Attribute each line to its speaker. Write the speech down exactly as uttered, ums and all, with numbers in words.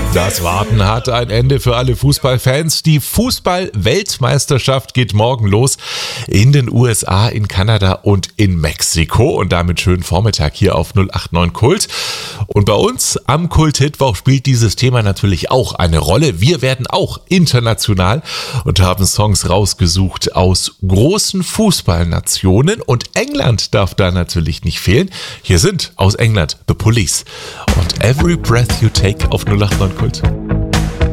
Speaker 1: Das Warten hat ein Ende für alle Fußballfans. Die Fußball-Weltmeisterschaft geht morgen los in den U S A, in Kanada und in Mexiko. Und damit schönen Vormittag hier auf null acht neun Kult. Und bei uns am Kult-Hitwoch spielt dieses Thema natürlich auch eine Rolle. Wir werden auch international und haben Songs rausgesucht aus großen Fußballnationen. Und England darf da natürlich nicht fehlen. Hier sind aus England The Police und Every Breath You Take auf null acht neun Kult.